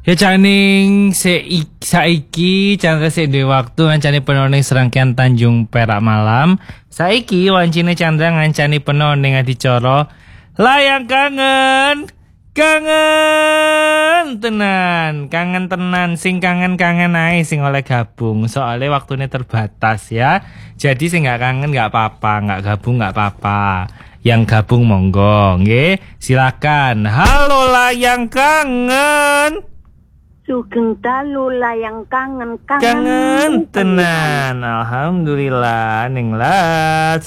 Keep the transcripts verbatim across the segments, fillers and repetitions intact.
Ya caning seik saiki Chandra sik duwe waktu ngancani penuh ning serangkaian Tanjung Perak Malam. Saiki wancine Chandra ngancani penuh ning adicara Layang Kangen. Kangen tenan, kangen tenan, sing kangen-kangen ae sing oleh gabung. Soalnya waktunya terbatas ya. Jadi sing gak kangen gak apa-apa, gak gabung gak apa-apa. Yang gabung monggo, nggih. Silakan. Halo Layang Kangen. Sugeng dalu layang kangen kangen. Kangen tenan. Alhamdulillah ning lat.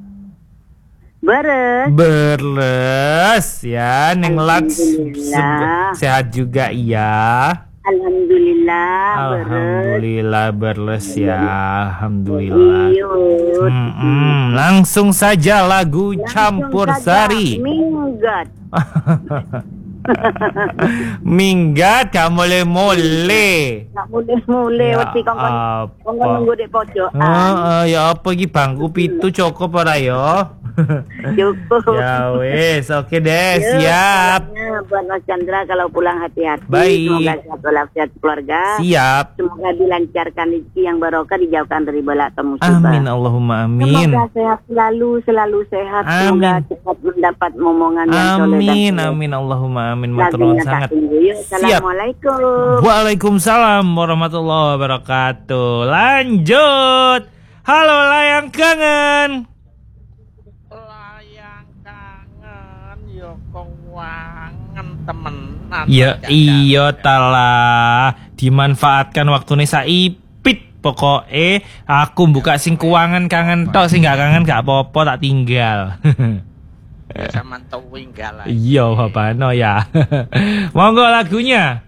Beres. Berles ya ning lat. Sehat juga iya. Alhamdulillah. Alhamdulillah berles ya. Alhamdulillah. Hmm, hmm, langsung saja lagu langsung Campur saja. Sari. Minggat. Minggat gak boleh-boleh. Gak boleh-boleh Ya wedi kongkon kongkon apa? nunggu di pojokan. Heeh, ya apa iki bangku pitu cukup ora ya? Cukup. Ya wes, oke deh, Yuk, siap. salamnya buat Mas Chandra kalau pulang hati-hati. Baik. Semoga sehat walafiat keluarga. Siap. Semoga dilancarkan rezeki yang barokah, dijauhkan dari bala atau musibah. Amin Allahumma amin. Semoga sehat selalu, selalu sehat. Semoga Amin. cepat mendapat momongan yang soleh dan Amin soleh. amin Allahumma amin. Matur nuwun Lagunya sangat. tak tunggu. Yuk, Assalamualaikum. Waalaikumsalam warahmatullahi wabarakatuh. Lanjut. Halo Layang Kangen. Layang kangen yo kewangen temenan. Ya iya talah. Dimanfaatkan waktune saipit pokoke aku buka sing kuangan kangen tok sing gak kangen gak apa-apa tak tinggal. Ya sama tewinggal ae. Iya bapano ya. Monggo lagunya.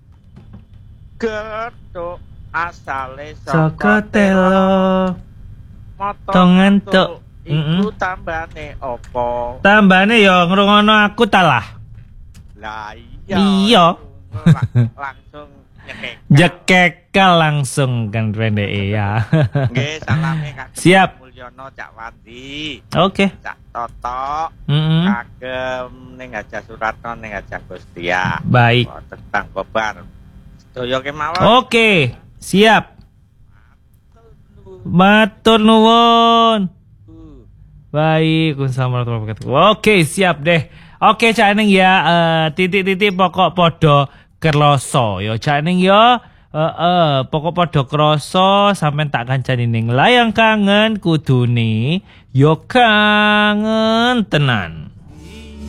Getuk asale Saka telo moto tongantuk. iku tambane opo? Tambane ya ngrungono aku talah. Lah iya. Iya. Lang- langsung nyekek. Jekekal langsung kan pendeke ya. Nggih, salame Kak. Siap. Mulyono Cak Wandi. Oke. Cak Toto. Mm-mm. Kagem ning Gajah Suratno ning Gajah Gustia. Baik. Tentang kobar. Sedaya kemawon. Oke, siap. Matur nuwun. Baik, Assalamualaikum warahmatullahi wabarakatuh. Oke, siap deh. Oke, Cak Ning ya, eh, titik-titik pokok podo kerloso. Yo, Cak Ning yo, eh, eh, pokok podo kroso sampean tak kancani ning Layang Kangen kudune yo kangen tenan.